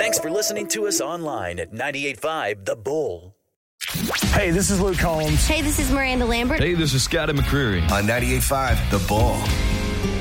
Thanks for listening to us online at 98.5 The Bull. Hey, this is Luke Combs. Hey, this is Miranda Lambert. Hey, this is Scotty McCreery. On 98.5 The Bull.